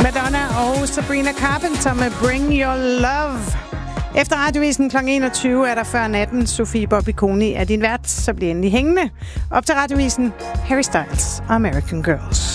Madonna og Sabrina Carpenter med Bring Your Love. Efter radiovisen kl. 21 er der før natten. Sofie Bobby-Koni er din vært, så bliv endelig hængende. Op til radiovisen, Harry Styles og American Girls.